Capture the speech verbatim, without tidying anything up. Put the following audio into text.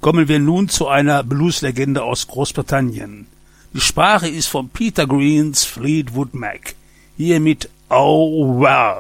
Kommen wir nun zu einer Blueslegende aus Großbritannien. Die Sprache ist von Peter Greens Fleetwood Mac. Hier mit Oh Well.